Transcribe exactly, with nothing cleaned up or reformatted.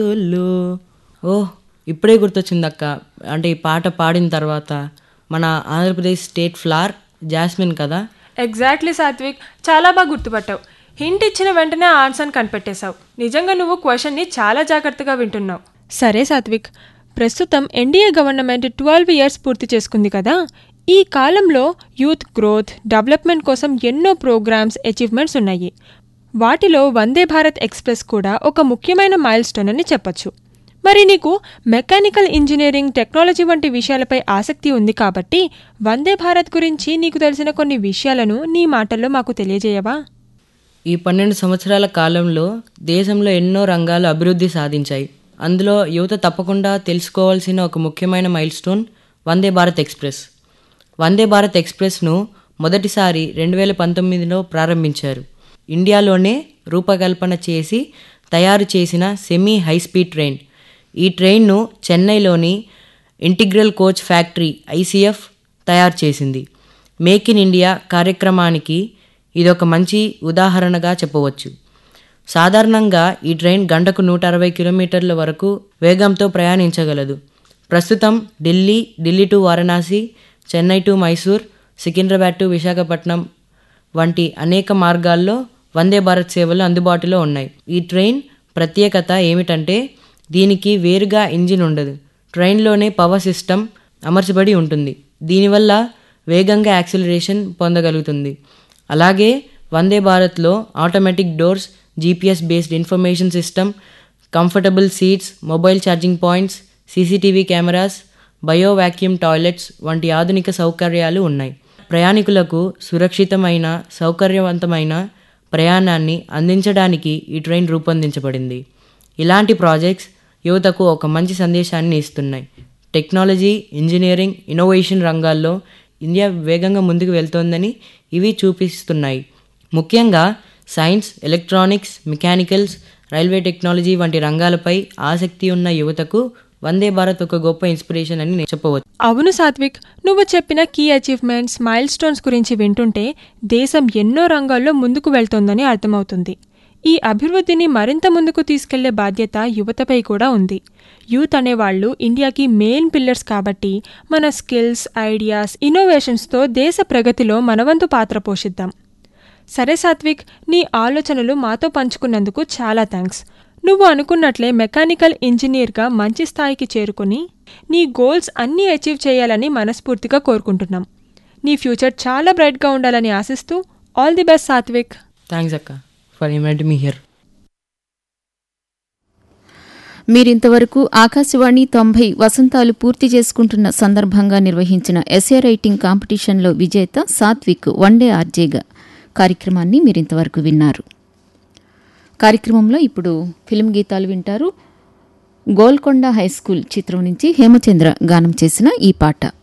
లు. ఓహ్! ఇప్పుడే గుర్తొచ్చిందక్క. అంటే ఈ పాట పాడిన తర్వాత మన ఆంధ్రప్రదేశ్ స్టేట్ ఫ్లవర్ జాస్మిన్ కదా! ఎగ్జాక్ట్లీ సాత్విక్, చాలా బాగా గుర్తుపట్టావు. హింట్ ఇచ్చిన వెంటనే ఆన్సర్ని కనిపెట్టేశావు. నిజంగా నువ్వు క్వశ్చన్ని చాలా జాగ్రత్తగా వింటున్నావు. సరే సాత్విక్, ప్రస్తుతం ఎన్డీఏ గవర్నమెంట్ ట్వెల్వ్ ఇయర్స్ పూర్తి చేసుకుంది కదా. ఈ కాలంలో యూత్ గ్రోత్, డెవలప్మెంట్ కోసం ఎన్నో ప్రోగ్రామ్స్, అచీవ్మెంట్స్ ఉన్నాయి. వాటిలో వందే భారత్ ఎక్స్ప్రెస్ కూడా ఒక ముఖ్యమైన మైల్ స్టోన్ అని చెప్పొచ్చు. మరి నీకు మెకానికల్ ఇంజనీరింగ్, టెక్నాలజీ వంటి విషయాలపై ఆసక్తి ఉంది కాబట్టి వందే భారత్ గురించి నీకు తెలిసిన కొన్ని విషయాలను నీ మాటల్లో మాకు తెలియజేయవా? ఈ పన్నెండు సంవత్సరాల కాలంలో దేశంలో ఎన్నో రంగాలు అభివృద్ధి సాధించాయి. అందులో యువత తప్పకుండా తెలుసుకోవాల్సిన ఒక ముఖ్యమైన mile stone Vande Bharat express. Vande Bharat ఎక్స్ప్రెస్ను మొదటిసారి రెండు వేల పంతొమ్మిదిలో ప్రారంభించారు. ఇండియాలోనే రూపకల్పన చేసి తయారు చేసిన సెమీ హైస్పీడ్ ట్రైన్. ఈ ట్రైన్ను చెన్నైలోని ఇంటిగ్రల్ కోచ్ ఫ్యాక్టరీ ఐసీఎఫ్ తయారు చేసింది. మేక్ ఇన్ ఇండియా కార్యక్రమానికి ఇదొక మంచి ఉదాహరణగా చెప్పవచ్చు. సాధారణంగా ఈ ట్రైన్ గంటకు నూట అరవై కిలోమీటర్ల వరకు వేగంతో ప్రయాణించగలదు. ప్రస్తుతం Delhi, Delhi to Varanasi, Chennai to Mysore, Secunderabad to Visakhapatnam వంటి అనేక మార్గాల్లో వందే భారత్ సేవలు అందుబాటులో ఉన్నాయి. ఈ ట్రైన్ ప్రత్యేకత ఏమిటంటే దీనికి వేరుగా ఇంజిన్ ఉండదు. ట్రైన్లోనే పవర్ సిస్టమ్ అమర్చబడి ఉంటుంది. దీనివల్ల వేగంగా యాక్సిలరేషన్ పొందగలుగుతుంది. అలాగే వందే భారత్లో automatic doors, GPS based information system, comfortable seats, mobile charging points, CCTV cameras, bio vacuum toilets వంటి ఆధునిక సౌకర్యాలు ఉన్నాయి. ప్రయాణికులకు సురక్షితమైన, సౌకర్యవంతమైన ప్రయాణాన్ని అందించడానికి ఈ ట్రైన్ రూపొందించబడింది. ఇలాంటి ప్రాజెక్ట్స్ యువతకు ఒక మంచి సందేశాన్ని ఇస్తున్నాయి. టెక్నాలజీ, ఇంజనీరింగ్, ఇన్నోవేషన్ రంగాల్లో ఇండియా వేగంగా ముందుకు వెళ్తోందని ఇవి చూపిస్తున్నాయి. ముఖ్యంగా science, electronics, mechanicals, railway technology వంటి రంగాలపై ఆసక్తి ఉన్న యువతకు వందే భారత్ ఒక గొప్ప ఇన్స్పిరేషన్ అని నేను చెప్పవచ్చు. అవును సాత్విక్, నువ్వు చెప్పిన కీ అచీవ్మెంట్స్, మైల్ స్టోన్స్ గురించి వింటుంటే దేశం ఎన్నో రంగాల్లో ముందుకు వెళ్తోందని అర్థమవుతుంది. ఈ అభివృద్ధిని మరింత ముందుకు తీసుకెళ్లే బాధ్యత యువతపై కూడా ఉంది. యూత్ అనేవాళ్లు ఇండియాకి మెయిన్ పిల్లర్స్ కాబట్టి మన స్కిల్స్, ఐడియాస్, ఇన్నోవేషన్స్తో దేశ ప్రగతిలో మనవంతు పాత్ర పోషిద్దాం. సరే సాత్విక్, నీ ఆలోచనలు మాతో పంచుకున్నందుకు చాలా థ్యాంక్స్. నువ్వు అనుకున్నట్లే మెకానికల్ ఇంజనీర్గా మంచి స్థాయికి చేరుకుని నీ గోల్స్ అన్నీ అచీవ్ చేయాలని మనస్ఫూర్తిగా కోరుకుంటున్నాం. నీ ఫ్యూచర్ చాలా బ్రైట్గా ఉండాలని ఆశిస్తూ all the best Satvik. Thanks అక్క ఫర్ ఇన్వైటింగ్ మీ హియర్. మీరింతవరకు ఆకాశవాణి తొంభై వసంతాలు పూర్తి చేసుకుంటున్న సందర్భంగా నిర్వహించిన ఎస్ఏ రైటింగ్ కాంపిటీషన్లో విజేత సాత్విక్ వన్డే ఆర్జేగా కార్యక్రమాన్ని మీరింతవరకు విన్నారు. కార్యక్రమంలో ఇప్పుడు ఫిల్మ్ గీతాలు వింటారు. గోల్కొండ హైస్కూల్ చిత్రం నుంచి హేమచంద్ర గానం చేసిన ఈ పాట.